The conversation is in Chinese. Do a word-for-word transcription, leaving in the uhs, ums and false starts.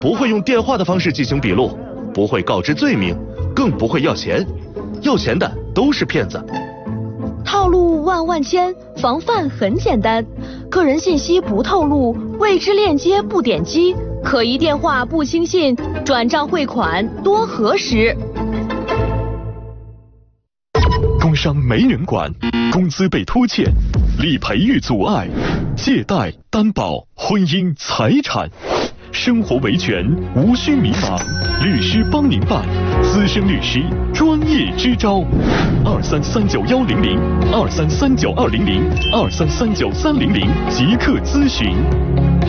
不会用电话的方式进行笔录，不会告知罪名，更不会要钱。要钱的都是骗子。 套路万万千，防范很简单，个人信息不透露，未知链接不点击，可疑电话不轻信，转账汇款多核实。 工伤没人管，工资被拖欠，理赔遇阻碍，借贷、担保、婚姻、财产，生活维权无需迷茫，律师帮您办，资深律师专业支招，二三三九幺零零，二三三九二零零，二三三九三零零，即刻咨询。